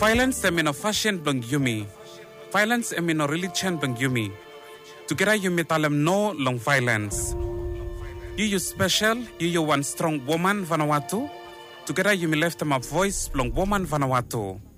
Violence emino fashion blang yumi. Violence emino religion blang yumi. Together yumi talem no long violence. You special, you one strong woman Vanuatu. Together yumi left them a voice long woman Vanuatu.